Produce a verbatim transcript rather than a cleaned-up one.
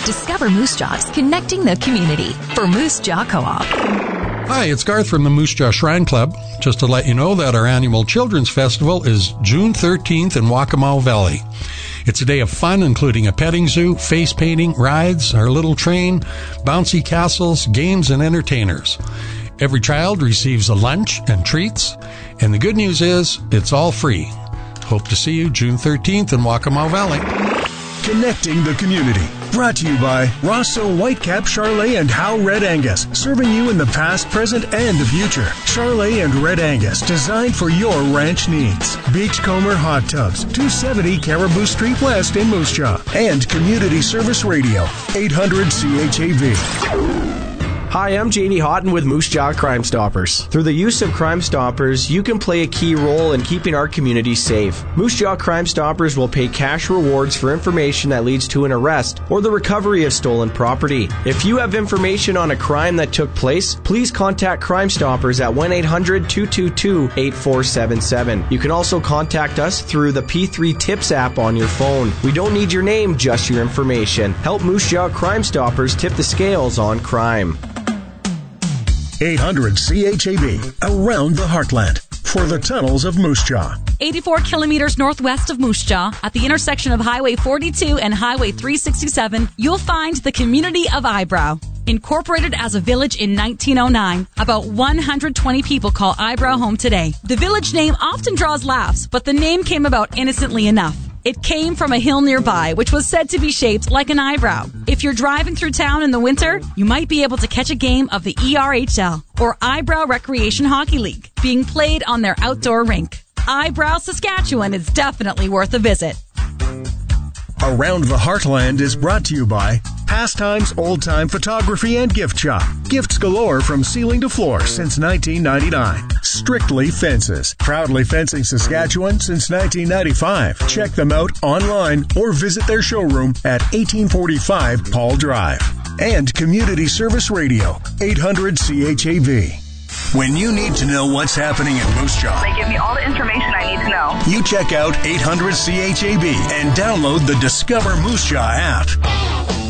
Discover Moose Jaw's connecting the community for Moose Jaw Co-op. Hi, it's Garth from the Moose Jaw Shrine Club. Just to let you know that our annual Children's Festival is June thirteenth in Waccamaw Valley. It's a day of fun, including a petting zoo, face painting, rides, our little train, bouncy castles, games, and entertainers. Every child receives a lunch and treats, and the good news is it's all free. Hope to see you June thirteenth in Waccamaw Valley. Connecting the community. Brought to you by Rosso Whitecap, Charolais, and Howe Red Angus. Serving you in the past, present, and the future. Charolais and Red Angus, designed for your ranch needs. Beachcomber Hot Tubs, two seventy Caribou Street West in Moose Jaw. And Community Service Radio, eight hundred C H A V. Hi, I'm J D Houghton with Moose Jaw Crime Stoppers. Through the use of Crime Stoppers, you can play a key role in keeping our community safe. Moose Jaw Crime Stoppers will pay cash rewards for information that leads to an arrest or the recovery of stolen property. If you have information on a crime that took place, please contact Crime Stoppers at one eight hundred two two two eight four seven seven. You can also contact us through the P three Tips app on your phone. We don't need your name, just your information. Help Moose Jaw Crime Stoppers tip the scales on crime. eight hundred C H A B, around the heartland, for the tunnels of Moose Jaw. eighty-four kilometers northwest of Moose Jaw, at the intersection of Highway forty-two and Highway three sixty-seven, you'll find the community of Eyebrow. Incorporated as a village in nineteen oh nine, about one hundred twenty people call Eyebrow home today. The village name often draws laughs, but the name came about innocently enough. It came from a hill nearby, which was said to be shaped like an eyebrow. If you're driving through town in the winter, you might be able to catch a game of the E R H L, or Eyebrow Recreation Hockey League, being played on their outdoor rink. Eyebrow, Saskatchewan is definitely worth a visit. Around the Heartland is brought to you by Pastimes Old Time Photography and Gift Shop. Gifts galore from ceiling to floor since nineteen ninety-nine. Strictly Fences. Proudly fencing Saskatchewan since nineteen ninety-five. Check them out online or visit their showroom at eighteen forty-five Paul Drive. And Community Service Radio, eight hundred C H A V. When you need to know what's happening in Moose Jaw, they give me all the information I need to know. You check out eight hundred C H A B and download the Discover Moose Jaw app.